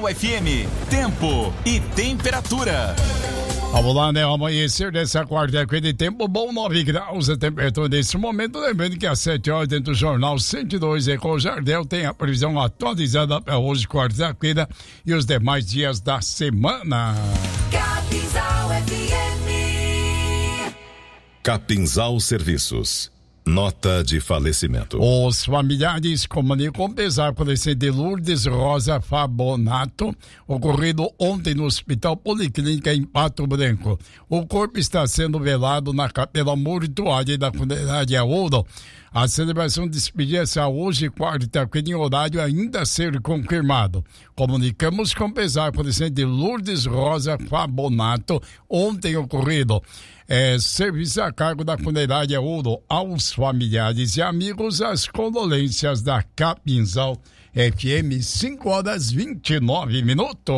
Capinzal FM, tempo e temperatura. Vamos lá, né? Amanhecer dessa quarta-feira de tempo bom, 9 graus a temperatura nesse momento. Lembrando que às 7 horas dentro do Jornal 102 Eco Jardel tem a previsão atualizada para hoje, quarta-feira, e os demais dias da semana. Capinzal FM. Capinzal Serviços. Nota de falecimento. Os familiares comunicam com pesar com a de Lourdes Rosa Fabonato, ocorrido ontem no Hospital Policlínica em Pato Branco. O corpo está sendo velado na capela mortuária da funerária Ouro. A celebração de despedida será hoje, quarta-feira, em horário ainda a ser confirmado. Comunicamos com pesar com a de Lourdes Rosa Fabonato, ontem ocorrido. Serviço a cargo da funerária Ouro. Aos familiares e amigos, as condolências da Capinzal FM, 5 horas 29 minutos.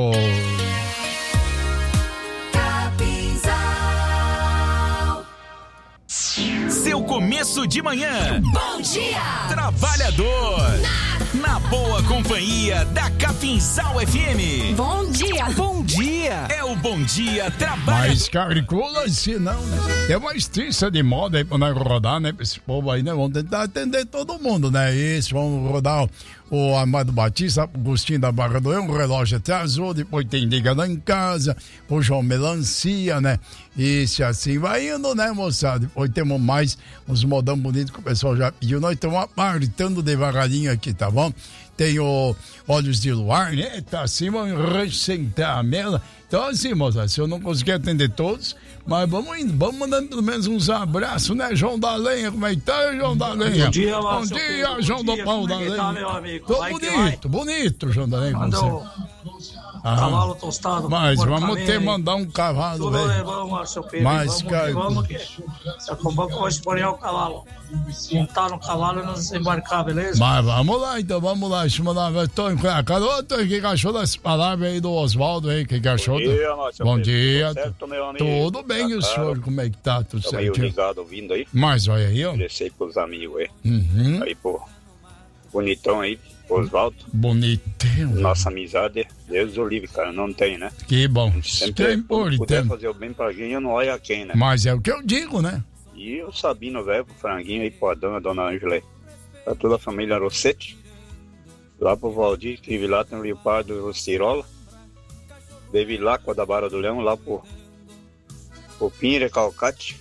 Capinzal. Seu começo de manhã. Bom dia. Trabalhador. Na boa companhia da Capinzal FM. Bom dia. Bom dia. É o Bom Dia Trabalhador. Mas calcula-se não, né? Tem uma extensa de moda aí pra nós rodar, né? Esse povo aí, né? Vamos tentar atender todo mundo, né? Isso, vamos rodar o Amado Batista, Agostinho da Barra do Rio, o relógio atrasou, depois tem Liga lá em Casa, o João Melancia, né? Isso assim vai indo, né, moçada? Depois temos mais uns modão bonitos que o pessoal já pediu. Nós estamos apartando devagarinho aqui, tá bom? Tem o Olhos de Luar, né? Tá assim, vamos ressentar a mela. Então assim, moça, se eu não conseguir atender todos, mas vamos indo, vamos mandando pelo menos uns abraços, né, João da Lenha? Como é que tá, João da Lenha? Bom dia, bom dia, João do Pão da Lenha. Tá, meu amigo? Tô bonito, João da Lenha. Mandou cavalo tostado. Mas vamos ter que mandar um cavalo, tudo velho. levamos, seu Pedro. Mas, cara, vamos que hoje espanhar o cavalo. Montar no cavalo e nos embarcar, beleza? Mas vamos lá, então, vamos lá. Deixa eu mandar uma vez. Tô o que achou das palavras aí do Oswaldo aí? O que achou? Bom dia. Certo, meu amigo? Tudo bem, e o senhor? Como é que tá? Tudo certo? Tô meio ligado ouvindo aí. Mas olha aí, ó. Deixei pros amigos aí. Uhum. Aí, pô. Bonitão aí, Oswaldo. Bonitão. Nossa amizade, Deus o livre, cara. Não tem, né? Que bom. Sempre puder fazer o bem pra alguém, eu não olho a quem, né? Mas é o que eu digo, né? E o Sabino, velho, pro Franguinho aí, pro Adão, a Dona Ângela aí. Pra toda a família Rossetti. Lá pro Valdir, estive lá, tem o Leopardo Rostirola. Deve lá com a da Barra do Leão, lá pro Pinheiro Calcate.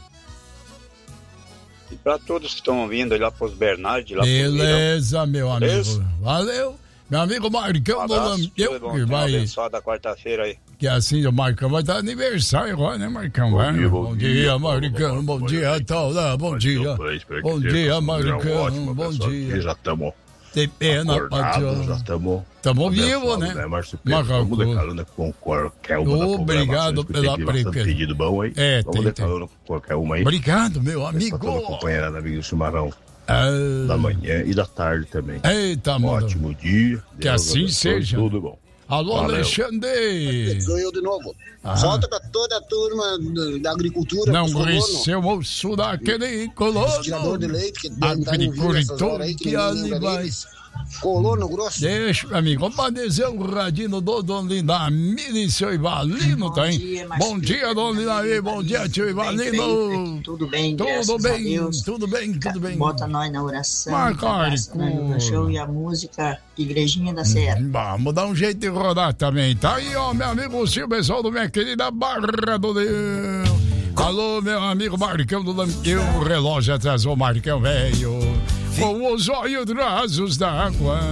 E pra todos que estão vindo aí lá pros Bernardes, lá beleza, meu amigo. Beleza? Valeu. Meu amigo Marcão do Lampião, que vai... abençoada quarta-feira aí. Que assim, o Marcão vai estar aniversário agora, né, Marcão? Bom dia, Marcão. Bom dia, Taula. Bom dia. Bom dia, Marcão. Bom dia. Já estamos. Tem pena, patrão. Já estamos. Estamos vivos, né? Vamos declarando com qualquer uma. Obrigado pela preferência. Pedido bom aí. Vamos declarando com qualquer uma aí. Obrigado, meu amigo. Para toda a companheira da amiga do Chimarrão. Da manhã e da tarde também. Eita, mano. Ótimo dia. Que assim seja. Tudo bom. Alô, valeu. Alexandre. Sou eu de novo. Volta para toda a turma da agricultura. Não conheceu o moço daquele colono. Tirador de leite que deve estar ouvindo essas horas aí, que ali vai. Colono Grosso. Deixa, meu amigo. Vamos dizer o radinho do Dona Linamir e seu Ivalino, tá, hein? Bom dia, Dona Linamir. Bom dia, tio Ivalino. Tudo bem, tudo bem. Bota nós na oração. Marcarico. Show e a música Igrejinha da Serra. Vamos dar um jeito de rodar também. Tá aí, ó, meu amigo Silvio, pessoal do minha querida Barra do Leão. Alô, meu amigo Marcão do Lampião. O relógio atrasou, Marcão velho. Com os olhos rasos d'água.